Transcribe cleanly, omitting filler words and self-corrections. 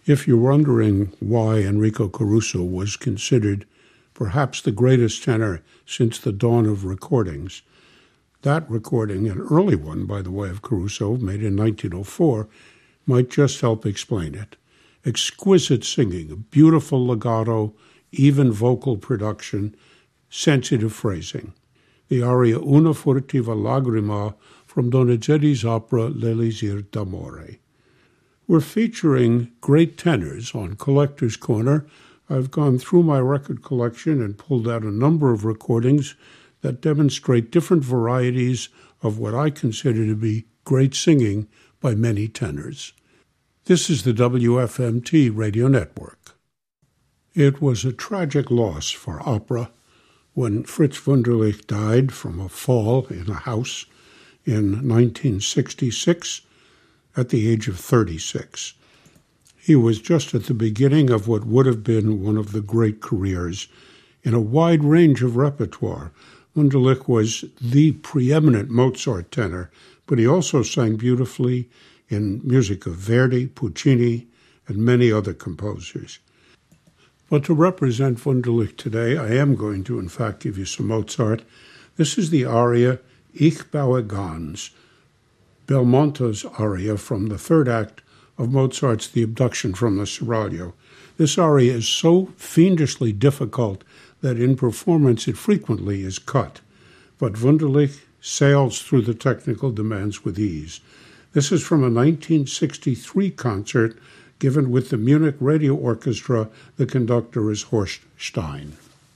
If you're wondering why Enrico Caruso was considered perhaps the greatest tenor since the dawn of recordings, that recording, an early one, by the way, of Caruso, made in 1904, might just help explain it. Exquisite singing, beautiful legato, even vocal production, sensitive phrasing. The aria Una furtiva lagrima from Donizetti's opera L'Elisir d'Amore. We're featuring great tenors on Collector's Corner. I've gone through my record collection and pulled out a number of recordings that demonstrate different varieties of what I consider to be great singing by many tenors. This is the WFMT radio network. It was a tragic loss for opera when Fritz Wunderlich died from a fall in a house in 1966 at the age of 36. He was just at the beginning of what would have been one of the great careers in a wide range of repertoire. Wunderlich was the preeminent Mozart tenor, but he also sang beautifully in music of Verdi, Puccini, and many other composers. But to represent Wunderlich today, I am going to, in fact, give you some Mozart. This is the aria Ich baue ganz, Belmonto's aria from the third act of Mozart's The Abduction from the Seraglio. This aria is so fiendishly difficult that in performance it frequently is cut, but Wunderlich sails through the technical demands with ease. This is from a 1963 concert given with the Munich Radio Orchestra. The conductor is Horst Stein.